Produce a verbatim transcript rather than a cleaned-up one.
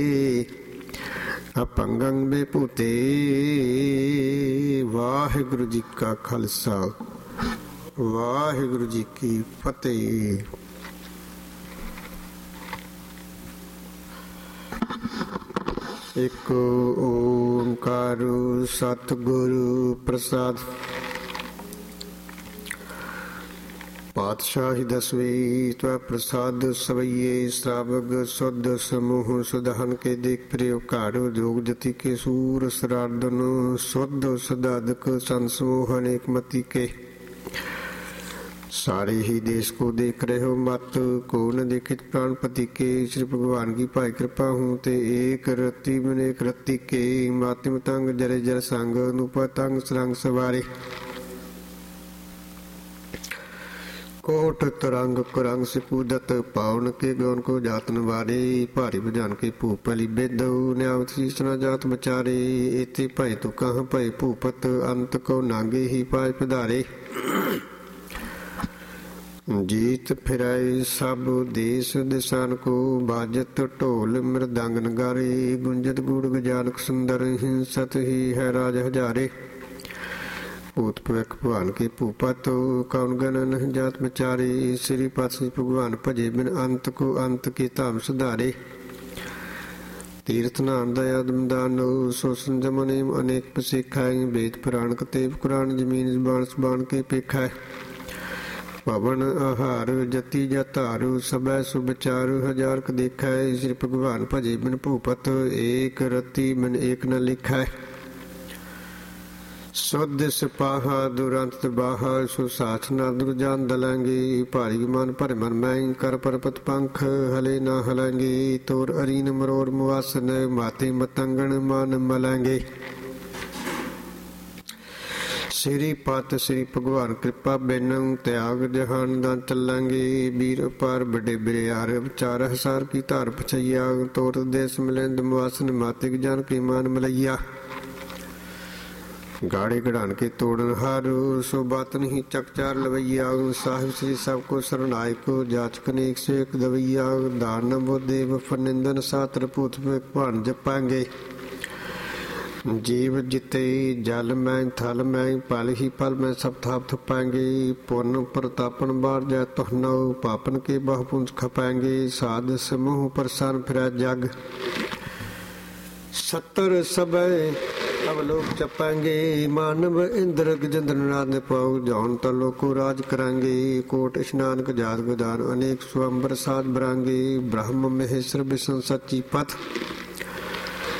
ਅਪੰਗੰ ਬੇਭੂਤੇ। ਵਾਹਿਗੁਰੂ ਜੀ ਕਾ ਖਾਲਸਾ, ਵਾਹਿਗੁਰੂ ਜੀ ਕੀ ਫਤਿਹ। ਇੱਕ ਓਂਕਾਰ ਸਤਿਗੁਰੂ ਪ੍ਰਸਾਦ। ਪਾਤਸ਼ਾਹੀ ਦਸਵੀਂ ਤਵੈ ਪ੍ਰਸਾਦ ਸਵਈਏ ਸਰਾਬਗ ਸੁਧ ਸਮੂਹ ਸੁਧਾਨ ਕੇ ਦੇਖ ਪ੍ਰਿਯ ਘਾੜ ਜੋਗ ਜਤੀ ਕੇ ਸੂਰ ਸਰਾਰਦਨ ਸੁਧ ਸਦਾਦਕ ਸੰਸਮੂਹ ਅਨੇਕ ਮਤੀ ਕੇ। सारे ही देश को देख रहे हो मत को न देखे प्राणपति के। श्री भगवान की भाई कृपा हूँ ते एक रत्ती बनेक रत्ती के। मातिम तंग जरे जर संग अनुपतंग सरंग सवारे। कोट तरंग कुरंग से पूदत पावन के गौन को जातन वारे। भारी बजान के भूपली बेदो न्यावत शीसना जात बचारे। इति भय तो कहाँ भय भूपत अंत को नागे ही पाए पधारे। जीत फिराए सब देश दिशान को बाजत ढोल मृदंग नगारे। गुंजत गुड़ गजानक सुंदर हिंसत ही है राज हजारे। भूत भविख भगवान के भूपत कौन गणन जात बचारे। श्री पातशाही भगवान भजे बिन अंत को अंत के धाम सुधारे। तीर्थ नाम दयादम दानो सो संजमने अनेक पसेखाए। वेद पुराण कतेब कुरान जमीन जबान सबान के पेखाए। पवन आहार जति जतारू सबै सुबचारू हजार क देखै। श्री भगवान भजे बिन भूपत एक रति बिन एक न लिखै। सुध सिपाहा दुरंत बाहा सो साथ ना दुर्जान दलांगे। भारी मन भर मन मैं कर परपत पंख हले ना हलांगे। तोर अरीन मरोर मुआसन माते मतंगन मान मलांगे। श्री पात श्री भगवान कृपा बेनम त्याग जहान दान चलांगे। वीर पार बड़े बिरियार चार हजार की धार पछैया। तोर देश मिलेंद मुआसन मातिक जान के मान मलैया। गाड़े गढ़ान के तोड़न हारू सो बात नहीं चकचार लवैया। साहिब श्री सबको शरणाय को जाचक ने एक से एक दवैया। दान वो देव फनिंदन सातर भूत भान जपांगे। जीव जिते जल मैं थल मैं पल ही पल में सब थाप थपाएंगे। पुन प्रतापन बार जय तुहनो पापन के बहुपुंज खपाएंगे। साध समूह परसान फिर जग सत्तर सबे अवलोक चपाएंगे। मानव इंद्र गजेंद्र नाद पाओ जौन तलो को राज करांगे। कोट स्नान गजात गोदान अनेक स्वंबर साध बरांगे। ब्रह्म महेश्वर विष्णु सच्ची पथ